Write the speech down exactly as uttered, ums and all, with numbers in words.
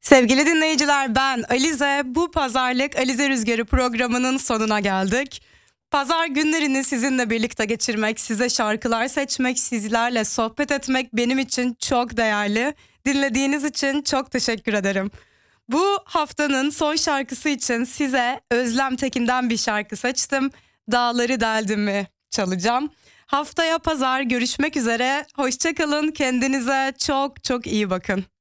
Sevgili dinleyiciler, ben Alize. Bu pazarlık Alize Rüzgarı programının sonuna geldik. Pazar günlerini sizinle birlikte geçirmek, size şarkılar seçmek, sizlerle sohbet etmek benim için çok değerli. Dinlediğiniz için çok teşekkür ederim. Bu haftanın son şarkısı için size Özlem Tekin'den bir şarkı seçtim. Dağları deldim mi çalacağım. Haftaya pazar görüşmek üzere. Hoşça kalın. Kendinize çok çok iyi bakın.